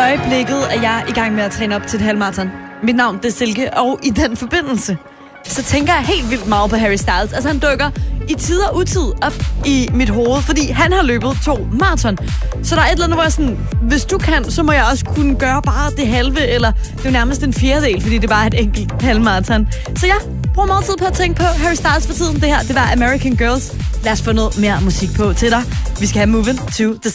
øjeblikket er jeg i gang med at træne op til et halvmarathon. Mit navn det er Silke, og i den forbindelse, så tænker jeg helt vildt meget på Harry Styles. Altså han dukker i tid og utid op i mit hoved, fordi han har løbet 2 maraton. Så der er et eller andet, hvor jeg sådan, hvis du kan, så må jeg også kunne gøre bare det halve, eller det er jo nærmest en fjerdedel, fordi det bare er et enkelt halvmaraton. Så jeg bruger meget tid på at tænke på Harry Styles for tiden. Det her, det var American Girls. Lad os få noget mere musik på til dig. Vi skal have Movin' to the